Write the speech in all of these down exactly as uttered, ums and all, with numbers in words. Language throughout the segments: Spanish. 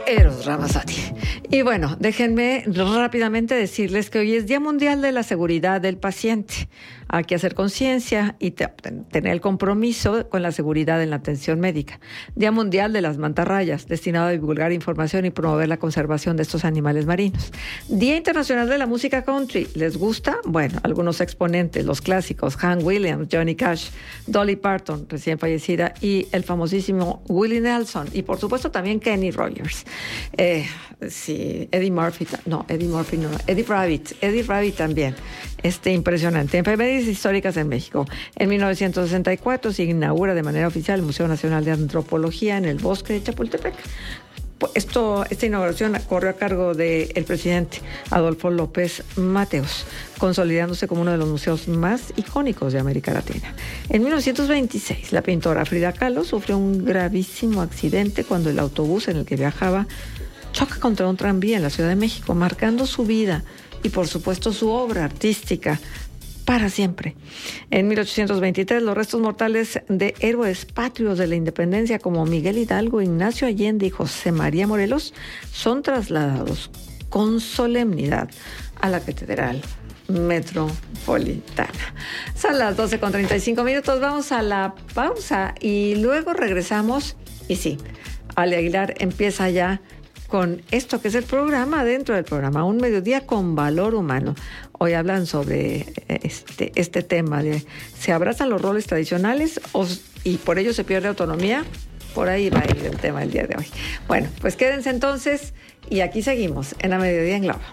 Eros Ramazzotti. Y bueno, déjenme rápidamente decirles que hoy es Día Mundial de la Seguridad del Paciente. Hay que hacer conciencia y te, tener el compromiso con la seguridad en la atención médica. Día Mundial de las Mantarrayas, destinado a divulgar información y promover la conservación de estos animales marinos. Día Internacional de la Música Country. ¿Les gusta? Bueno, algunos exponentes, los clásicos, Hank Williams, Johnny Cash, Dolly Parton, recién fallecida, y el famosísimo Willie Nelson, y por supuesto también Kenny Rogers. Eh, sí, Eddie Murphy, no, Eddie Murphy no, Eddie Rabbit, Eddie Rabbit también. Este impresionante. Enfermedades históricas en México. En mil novecientos sesenta y cuatro se inaugura de manera oficial el Museo Nacional de Antropología en el Bosque de Chapultepec. Esto, esta inauguración corrió a cargo del presidente Adolfo López Mateos, consolidándose como uno de los museos más icónicos de América Latina. En mil novecientos veintiséis, la pintora Frida Kahlo sufrió un gravísimo accidente cuando el autobús en el que viajaba choca contra un tranvía en la Ciudad de México, marcando su vida y, por supuesto, su obra artística para siempre. En mil ochocientos veintitrés, los restos mortales de héroes patrios de la independencia como Miguel Hidalgo, Ignacio Allende y José María Morelos son trasladados con solemnidad a la Catedral Metropolitana. Son las doce con treinta y cinco minutos. Vamos a la pausa y luego regresamos. Y sí, Ale Aguilar empieza ya con esto que es el programa dentro del programa, Un Mediodía con Valor Humano. Hoy hablan sobre este, este tema de ¿se abrazan los roles tradicionales o, y por ello se pierde autonomía? Por ahí va a ir el tema del día de hoy. Bueno, pues quédense entonces y aquí seguimos en A Mediodía en Globo.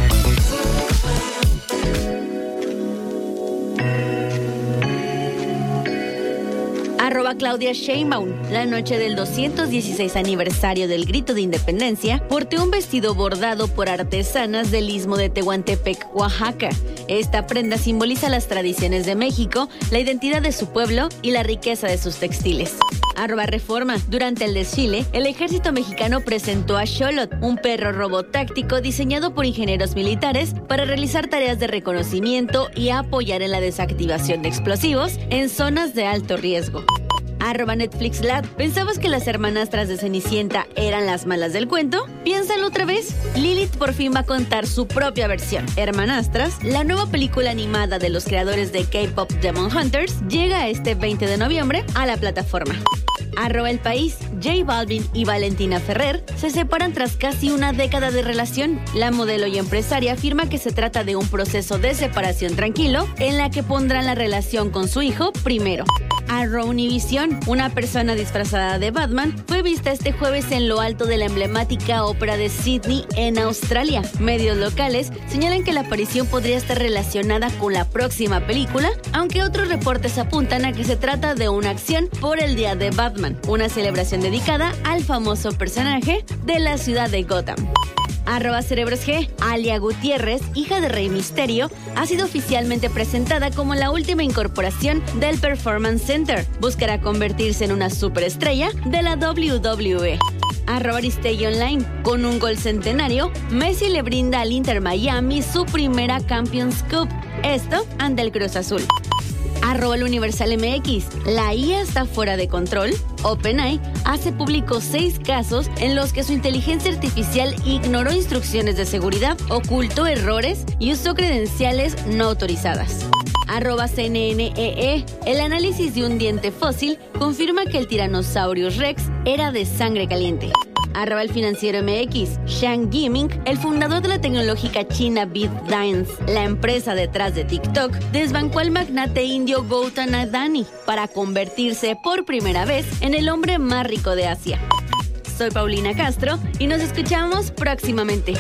Arroba Claudia Sheinbaum, la noche del doscientos dieciséis aniversario del Grito de Independencia, porteó un vestido bordado por artesanas del Istmo de Tehuantepec, Oaxaca. Esta prenda simboliza las tradiciones de México, la identidad de su pueblo y la riqueza de sus textiles. Arroba Reforma, durante el desfile, el ejército mexicano presentó a Xolotl, un perro robotáctico diseñado por ingenieros militares para realizar tareas de reconocimiento y apoyar en la desactivación de explosivos en zonas de alto riesgo. Arroba Netflix Lab. ¿Pensabas que las hermanastras de Cenicienta eran las malas del cuento? Piénsalo otra vez. Lilith por fin va a contar su propia versión. Hermanastras, la nueva película animada de los creadores de K-Pop Demon Hunters, llega este veinte de noviembre a la plataforma. Arroba El País. J Balvin y Valentina Ferrer se separan tras casi una década de relación. La modelo y empresaria afirma que se trata de un proceso de separación tranquilo en la que pondrán la relación con su hijo primero. Arroba Univision. Una persona disfrazada de Batman fue vista este jueves en lo alto de la emblemática ópera de Sydney en Australia. Medios locales señalan que la aparición podría estar relacionada con la próxima película, aunque otros reportes apuntan a que se trata de una acción por el Día de Batman, una celebración dedicada al famoso personaje de la ciudad de Gotham. Arroba Cerebros G. Alia Gutiérrez, hija de Rey Misterio, ha sido oficialmente presentada como la última incorporación del Performance Center. Buscará convertirse en una superestrella de la W W E. Arroba Aristey Online. Con un gol centenario, Messi le brinda al Inter Miami su primera Champions Cup. Esto ante el Cruz Azul. Arroba el Universal M X. ¿La I A está fuera de control? OpenAI hace público seis casos en los que su inteligencia artificial ignoró instrucciones de seguridad, ocultó errores y usó credenciales no autorizadas. Arroba C N N E E. El análisis de un diente fósil confirma que el Tyrannosaurus Rex era de sangre caliente. Arroba El Financiero M X. Shang Yiming, el fundador de la tecnológica china ByteDance, la empresa detrás de TikTok, desbancó al magnate indio Gautam Adani para convertirse por primera vez en el hombre más rico de Asia. Soy Paulina Castro y nos escuchamos próximamente.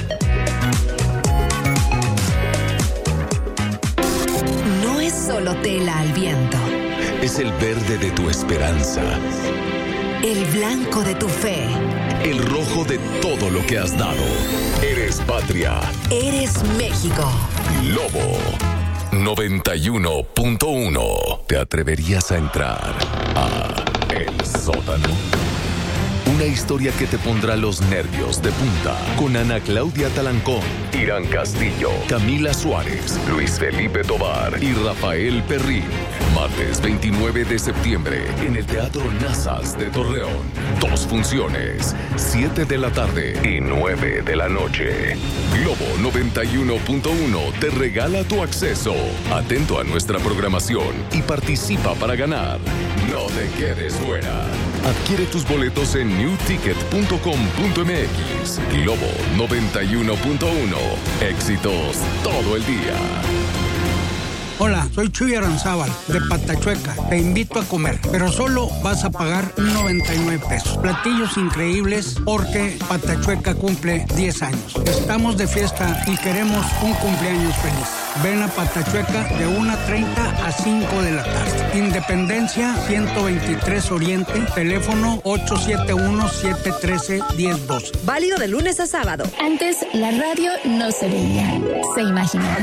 No es solo tela al viento. Es el verde de tu esperanza. El blanco de tu fe. El rojo de todo lo que has dado. Eres patria. Eres México. Lobo noventa y uno punto uno. ¿Te atreverías a entrar a El Sótano? Una historia que te pondrá los nervios de punta. Con Ana Claudia Talancón, Irán Castillo, Camila Suárez, Luis Felipe Tovar y Rafael Perrín. Martes veintinueve de septiembre en el Teatro Nazas de Torreón. Dos funciones, siete de la tarde y nueve de la noche. Globo noventa y uno punto uno te regala tu acceso. Atento a nuestra programación y participa para ganar. No te quedes fuera. Adquiere tus boletos en new ticket punto com punto m x. Globo noventa y uno punto uno. Éxitos todo el día. Hola, soy Chuy Aranzábal, de Patachueca. Te invito a comer, pero solo vas a pagar noventa y nueve pesos. Platillos increíbles porque Patachueca cumple diez años. Estamos de fiesta y queremos un cumpleaños feliz. Ven a Patachueca de una treinta a cinco de la tarde. Independencia ciento veintitrés Oriente, teléfono ocho siete uno, siete uno tres, uno cero dos. Válido de lunes a sábado. Antes, la radio no se veía, se imaginaba.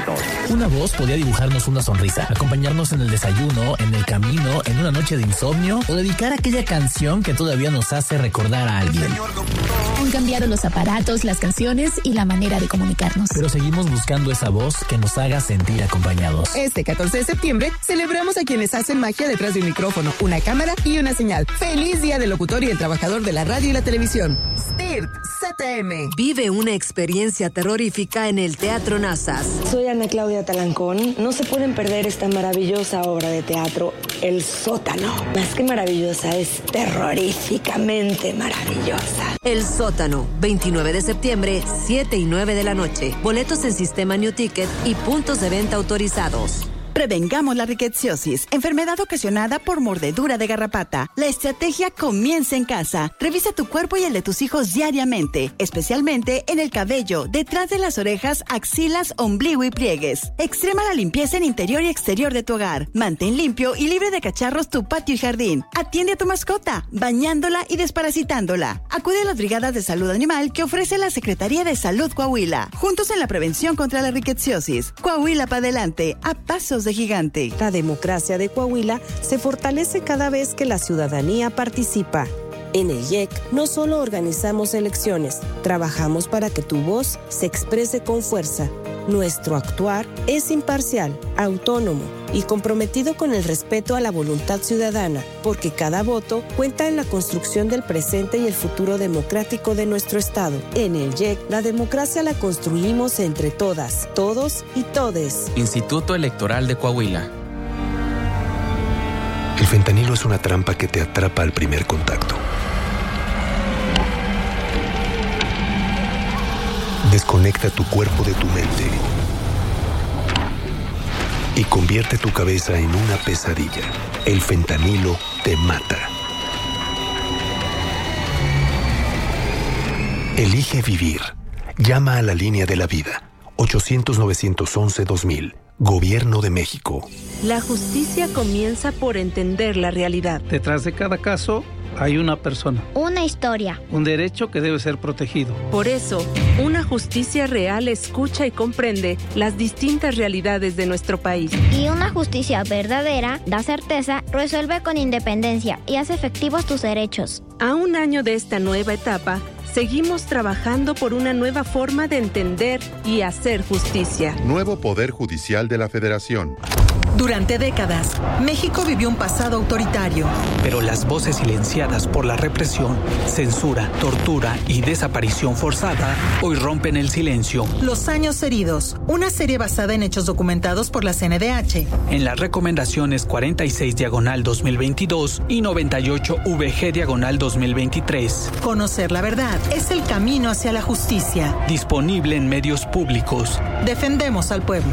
Una voz podía dibujarnos una sonrisa, acompañarnos en el desayuno, en el camino, en una noche de insomnio o dedicar aquella canción que todavía nos hace recordar a alguien. Han cambiado los aparatos, las canciones y la manera de comunicarnos. Pero seguimos buscando esa voz que nos haga sentir acompañados. Este catorce de septiembre celebramos a quienes hacen magia detrás de un micrófono, una cámara y una señal. ¡Feliz Día del Locutor y el Trabajador de la Radio y la Televisión! S T I R T Z T M. Vive una experiencia terrorífica en el Teatro Nazas. Soy Ana Claudia Talancón. No se pueden perder esta maravillosa obra de teatro, El Sótano. Más que maravillosa, es terroríficamente maravillosa. El Sótano, veintinueve de septiembre, siete y nueve de la noche. Boletos en Sistema New Ticket y puntos de venta autorizados. Prevengamos la rickettsiosis, enfermedad ocasionada por mordedura de garrapata. La estrategia comienza en casa. Revisa tu cuerpo y el de tus hijos diariamente, especialmente en el cabello, detrás de las orejas, axilas, ombligo y pliegues. Extrema la limpieza en interior y exterior de tu hogar. Mantén limpio y libre de cacharros tu patio y jardín. Atiende a tu mascota, bañándola y desparasitándola. Acude a las brigadas de salud animal que ofrece la Secretaría de Salud Coahuila. Juntos en la prevención contra la rickettsiosis. Coahuila para adelante, a pasos de gigante. La democracia de Coahuila se fortalece cada vez que la ciudadanía participa. En el I E C no solo organizamos elecciones, trabajamos para que tu voz se exprese con fuerza. Nuestro actuar es imparcial, autónomo y comprometido con el respeto a la voluntad ciudadana, porque cada voto cuenta en la construcción del presente y el futuro democrático de nuestro Estado. En el I E C, la democracia la construimos entre todas, todos y todes. Instituto Electoral de Coahuila. El fentanilo es una trampa que te atrapa al primer contacto. Desconecta tu cuerpo de tu mente y convierte tu cabeza en una pesadilla. El fentanilo te mata. Elige vivir. Llama a la línea de la vida. ochocientos, novecientos once, dos mil. Gobierno de México. La justicia comienza por entender la realidad. Detrás de cada caso hay una persona. Una historia. Un derecho que debe ser protegido. Por eso, una justicia real escucha y comprende las distintas realidades de nuestro país. Y una justicia verdadera da certeza, resuelve con independencia y hace efectivos tus derechos. A un año de esta nueva etapa, seguimos trabajando por una nueva forma de entender y hacer justicia. Nuevo Poder Judicial de la Federación. Durante décadas, México vivió un pasado autoritario. Pero las voces silenciadas por la represión, censura, tortura y desaparición forzada hoy rompen el silencio. Los años heridos, una serie basada en hechos documentados por la C N D H. En las recomendaciones cuarenta y seis diagonal dos mil veintidós y noventa y ocho V G diagonal dos mil veintitrés. Conocer la verdad es el camino hacia la justicia. Disponible en medios públicos. Defendemos al pueblo.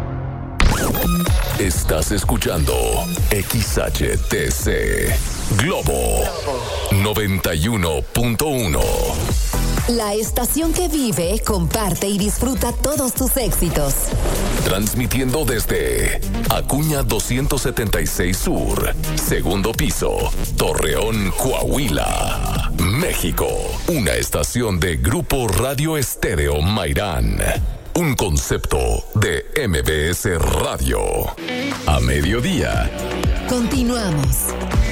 Estás escuchando X H T C Globo noventa y uno punto uno. La estación que vive, comparte y disfruta todos tus éxitos. Transmitiendo desde Acuña doscientos setenta y seis Sur, segundo piso, Torreón, Coahuila, México. Una estación de Grupo Radio Estéreo Mairán. Un concepto de M B S Radio. A mediodía. Continuamos.